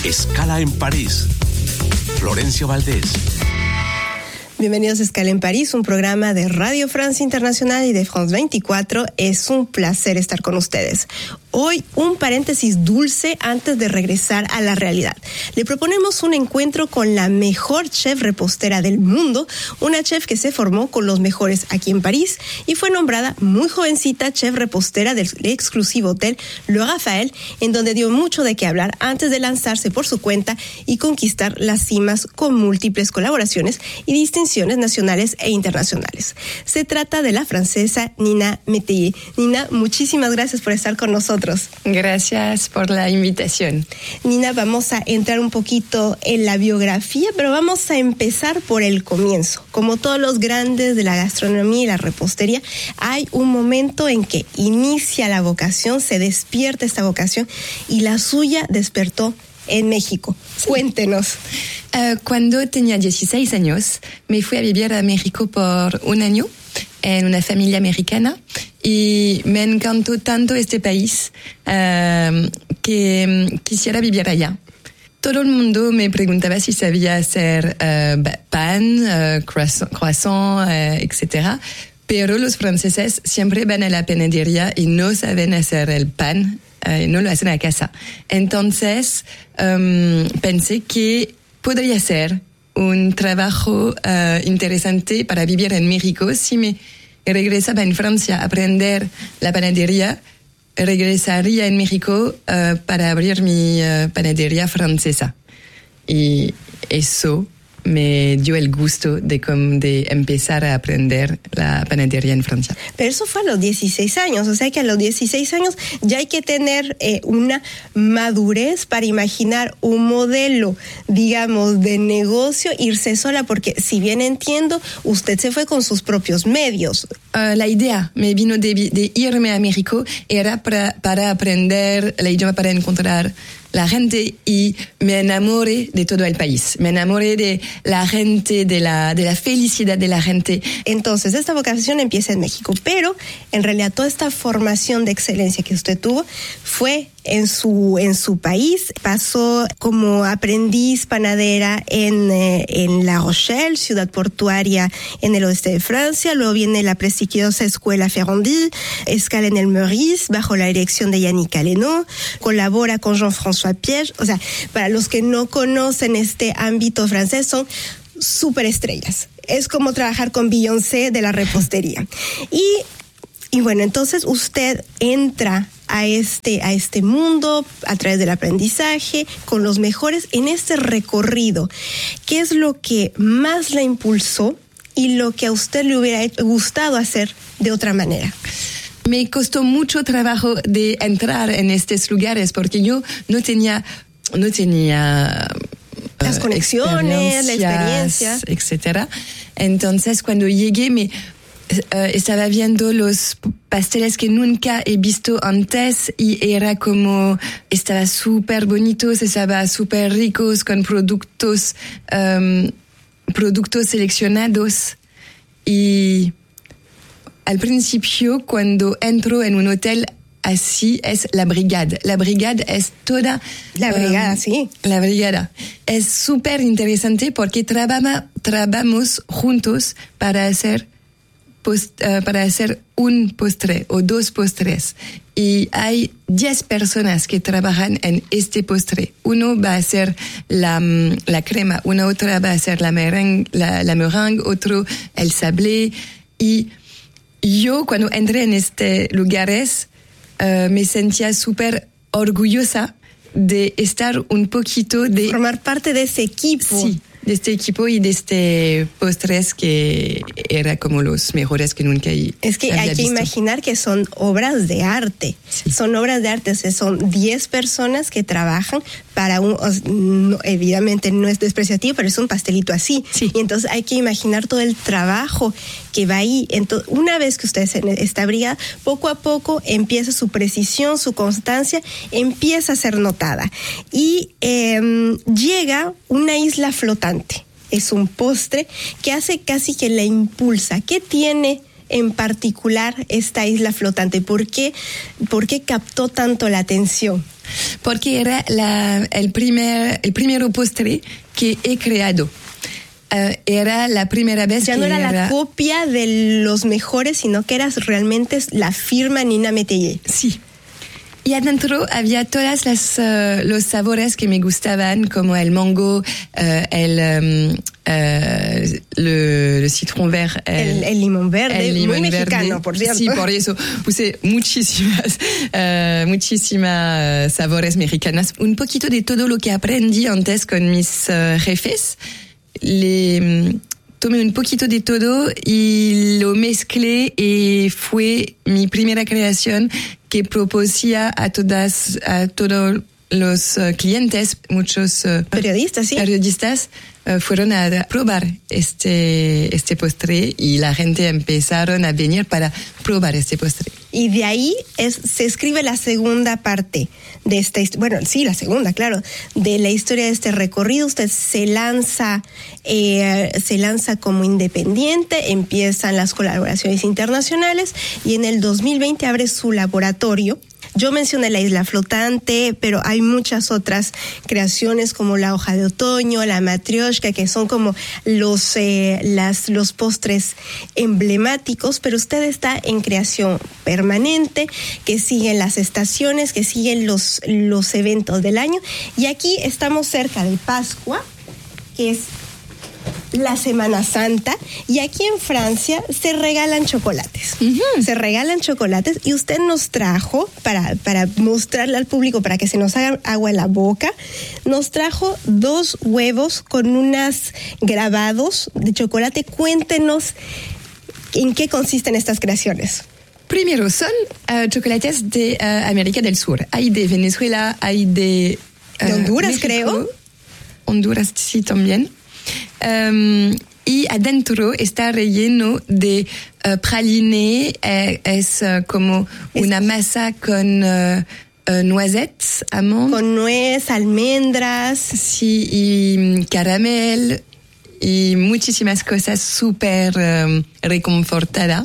Escala en París. Florencio Valdés. Bienvenidos a Escala en París, un programa de Radio France Internacional y de France 24. Es un placer estar con ustedes. Hoy, un paréntesis dulce antes de regresar a la realidad. Le proponemos un encuentro con la mejor chef repostera del mundo, una chef que se formó con los mejores aquí en París y fue nombrada muy jovencita chef repostera del exclusivo hotel Le Raphael, en donde dio mucho de qué hablar antes de lanzarse por su cuenta y conquistar las cimas con múltiples colaboraciones y distinciones nacionales e internacionales. Se trata de la francesa Nina Métayer. Nina, muchísimas gracias por estar con nosotros. Gracias por la invitación. Nina, vamos a entrar un poquito en la biografía, pero vamos a empezar por el comienzo. Como todos los grandes de la gastronomía y la repostería, hay un momento en que inicia la vocación, se despierta esta vocación y la suya despertó en México. Sí. Cuéntenos. Cuando tenía 16 años, me fui a vivir a México por un año en una familia americana y me encantó tanto este país que quisiera vivir allá. Todo el mundo me preguntaba si sabía hacer pan, croissant, etc. Pero los franceses siempre van a la panadería y no saben hacer el pan, no lo hacen a casa. Entonces pensé que podría ser un trabajo interesante para vivir en México. Si me regresaba en Francia a aprender la panadería, regresaría en México para abrir mi panadería francesa. Y eso me dio el gusto de empezar a aprender la panadería en Francia. Pero eso fue a los 16 años, o sea que a los 16 años ya hay que tener una madurez para imaginar un modelo, digamos, de negocio, irse sola, porque si bien entiendo, usted se fue con sus propios medios. La idea me vino de irme a México, era para aprender el idioma, para encontrar la gente, y me enamoré de todo el país. Me enamoré de la gente, de la felicidad de la gente. Entonces, esta vocación empieza en México, pero en realidad toda esta formación de excelencia que usted tuvo fue en su país. Pasó como aprendiz panadera en La Rochelle, ciudad portuaria en el oeste de Francia. Luego viene la prestigiosa escuela Ferrandi, escala en el Meurice bajo la dirección de Yannick Aleno. Colabora con Jean-François Piège. O sea, para los que no conocen este ámbito francés, son superestrellas. Es como trabajar con Beyoncé de la repostería. Y bueno, entonces usted entra a este mundo a través del aprendizaje con los mejores en este recorrido. ¿Qué es lo que más la impulsó y lo que a usted le hubiera gustado hacer de otra manera? Me costó mucho trabajo de entrar en estos lugares porque yo no tenía las conexiones, la experiencia, etcétera. Entonces, cuando llegué, estaba viendo los pasteles que nunca he visto antes y era como, estaba súper bonitos, estaba súper ricos con productos seleccionados. Y al principio, cuando entro en un hotel así, es la brigada. La brigada es toda... La brigada, sí. La brigada. Es súper interesante porque trabajamos juntos para hacer un postre o dos postres. Y hay 10 personas que trabajan en este postre. Uno va a hacer la crema, una otra va a hacer la meringue, otro el sablé. Y yo, cuando entré en estos lugares, me sentía súper orgullosa de estar un poquito de... Formar parte de ese equipo. Sí, de este equipo y de este postres que era como los mejores que nunca había visto. Es que hay que imaginar que son obras de arte. Sí. Son obras de arte, o sea, son 10 personas que trabajan para evidentemente no es despreciativo, pero es un pastelito así. Sí. Y entonces hay que imaginar todo el trabajo que va ahí. Entonces, una vez que usted está brigada, poco a poco empieza su precisión, su constancia, empieza a ser notada. Y llega una isla flotante. Es un postre que hace casi que la impulsa. ¿Qué tiene en particular esta isla flotante? ¿Por qué captó tanto la atención? Porque era el primer postre que he creado. Era la primera vez ya que no era la copia de los mejores, sino que eras realmente la firma Nina Métayer. Sí. Y adentro había todas los sabores que me gustaban, como el mango, le citron vert. El limón verde, muy mexicano, por cierto. Sí, por eso puse muchísimas sabores mexicanas. Un poquito de todo lo que aprendí antes con mis jefes. Tomé un poquito de todo y lo mezclé y fue mi primera creación que proponía a todos los clientes, muchos periodistas fueron a probar este postre y la gente empezaron a venir para probar este postre. Y de ahí se escribe la segunda parte de esta historia, bueno, sí, la segunda, claro, de la historia de este recorrido. Usted se lanza como independiente, empiezan las colaboraciones internacionales y en el 2020 abre su laboratorio. Yo mencioné la isla flotante, pero hay muchas otras creaciones como la hoja de otoño, la matrioshka, que son como los postres emblemáticos, pero usted está en creación permanente, que siguen las estaciones, que siguen los eventos del año. Y aquí estamos cerca de Pascua, que es la Semana Santa, y aquí en Francia se regalan chocolates. Uh-huh. Se regalan chocolates y usted nos trajo, para mostrarle al público, para que se nos haga agua en la boca, nos trajo 2 huevos con unos grabados de chocolate. Cuéntenos en qué consisten estas creaciones. Primero, son chocolates de América del Sur. Hay de Venezuela, hay de Honduras, México, creo. Honduras, sí, también. Y adentro está relleno de praliné, es como una masa con noisettes, almendras. Con nuez, almendras. Sí, y caramel y muchísimas cosas súper reconfortadas.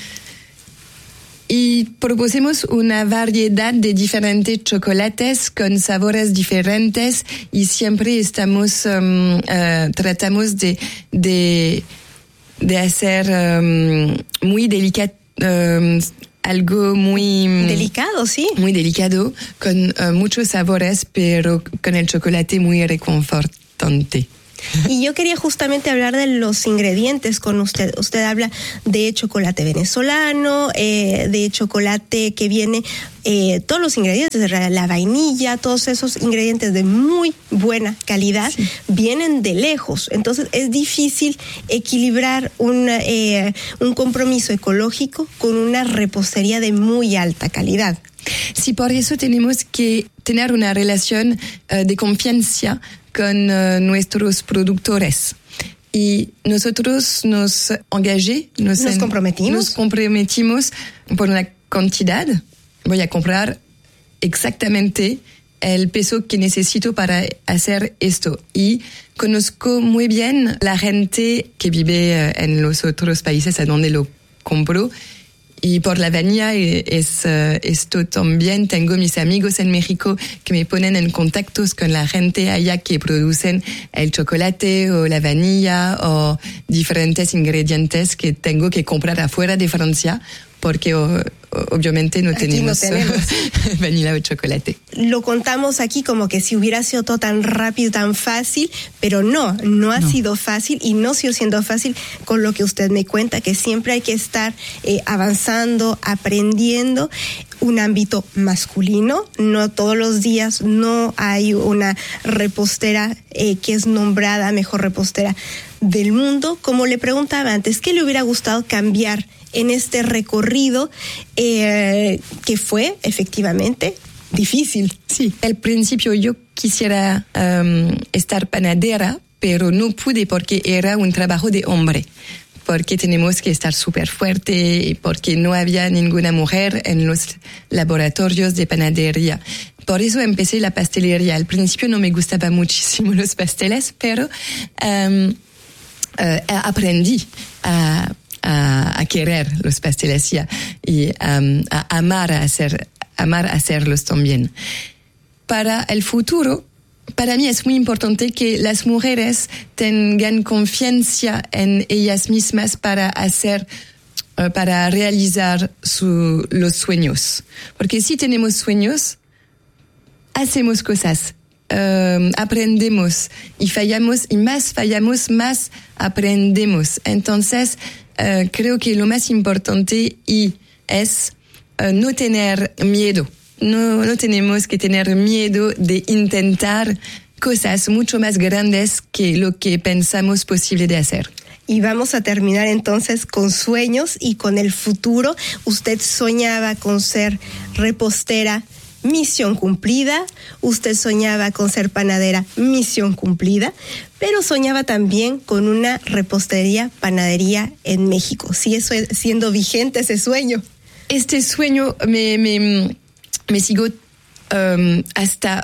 Y propusimos una variedad de diferentes chocolates con sabores diferentes y siempre tratamos de hacer muy delicado, algo muy delicado, sí. Muy delicado, con muchos sabores, pero con el chocolate muy reconfortante. Y yo quería justamente hablar de los ingredientes con usted. Usted habla de chocolate venezolano, de chocolate que viene, todos los ingredientes, la vainilla, todos esos ingredientes de muy buena calidad, sí, vienen de lejos. Entonces es difícil equilibrar un compromiso ecológico con una repostería de muy alta calidad. Sí, por eso tenemos que tener una relación de confianza con nuestros productores. Y nosotros nos comprometimos por una cantidad. Voy a comprar exactamente el peso que necesito para hacer esto. Y conozco muy bien la gente que vive en los otros países a donde lo compro. Y por la vainilla esto también. Tengo mis amigos en México que me ponen en contactos con la gente allá que producen el chocolate o la vainilla o diferentes ingredientes que tengo que comprar afuera de Francia porque obviamente no tenemos vainilla o chocolate. Lo contamos aquí como que si hubiera sido todo tan rápido, tan fácil, pero no ha sido fácil y no sigue siendo fácil con lo que usted me cuenta, que siempre hay que estar avanzando, aprendiendo. Un ámbito masculino, no todos los días no hay una repostera que es nombrada mejor repostera del mundo. Como le preguntaba antes, ¿qué le hubiera gustado cambiar en este recorrido que fue efectivamente difícil? Sí, al principio yo quisiera estar panadera, pero no pude porque era un trabajo de hombre. Porque tenemos que estar súper fuerte y porque no había ninguna mujer en los laboratorios de panadería. Por eso empecé la pastelería. Al principio no me gustaban muchísimo los pasteles, pero aprendí a querer los pasteles y a amar hacerlos también. para el futuro, para mí es muy importante que las mujeres tengan confianza en ellas mismas para realizar los sueños. Porque si tenemos sueños, hacemos cosas, aprendemos y fallamos, y más fallamos, más aprendemos. Entonces, creo que lo más importante es no tener miedo. No tenemos que tener miedo de intentar cosas mucho más grandes que lo que pensamos posible de hacer. Y vamos a terminar entonces con sueños y con el futuro. Usted soñaba con ser repostera, misión cumplida. Usted soñaba con ser panadera, misión cumplida. Pero soñaba también con una repostería, panadería en México. ¿Sigue siendo vigente ese sueño? Este sueño me sigo hasta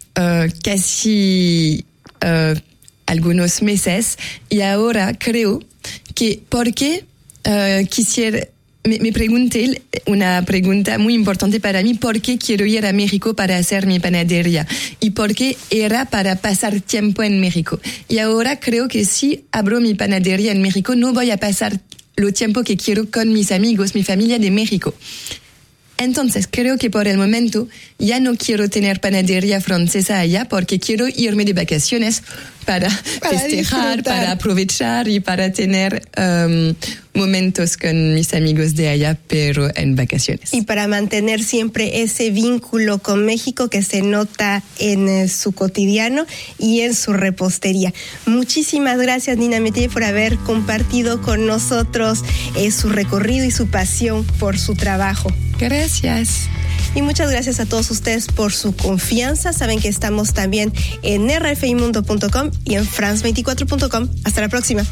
casi algunos meses, y ahora creo que porque quisiera, me pregunté una pregunta muy importante para mí: ¿por qué quiero ir a México para hacer mi panadería? Y por qué era para pasar tiempo en México. Y ahora creo que si abro mi panadería en México, no voy a pasar lo tiempo que quiero con mis amigos, mi familia de México. Entonces, creo que por el momento ya no quiero tener panadería francesa allá, porque quiero irme de vacaciones para festejar, disfrutar, para aprovechar y para tener momentos con mis amigos de allá, pero en vacaciones. Y para mantener siempre ese vínculo con México que se nota en su cotidiano y en su repostería. Muchísimas gracias, Nina Métier, por haber compartido con nosotros su recorrido y su pasión por su trabajo. Gracias. Y muchas gracias a todos ustedes por su confianza. Saben que estamos también en rfimundo.com y en france24.com. Hasta la próxima.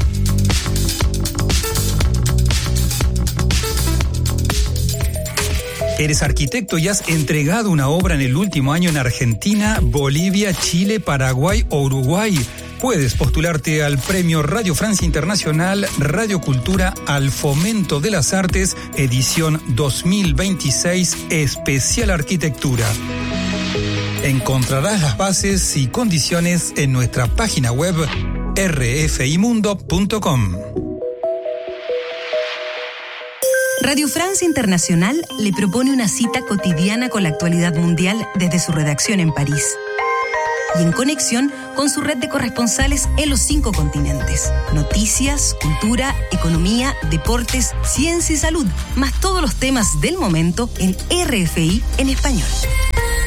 Eres arquitecto y has entregado una obra en el último año en Argentina, Bolivia, Chile, Paraguay o Uruguay. Puedes postularte al Premio Radio Francia Internacional Radio Cultura al Fomento de las Artes, edición 2026, especial arquitectura. Encontrarás las bases y condiciones en nuestra página web rfimundo.com. Radio Francia Internacional le propone una cita cotidiana con la actualidad mundial desde su redacción en París y en conexión con su red de corresponsales en los 5 continentes. Noticias, cultura, economía, deportes, ciencia y salud, más todos los temas del momento en RFI en español.